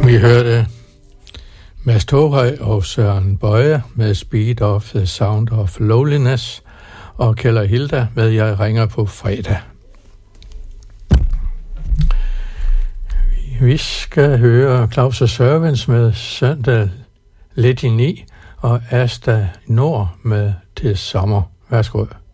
Vi hørte Mads Torhøj og Søren Bøje med Speed of the Sound of Loneliness og Kjeld & Hilda med Jeg ringer på fredag. Vi skal høre Claus og Sørvins med Søndag lidt i 9 og Asta Nord med Til sommer. Værsgo.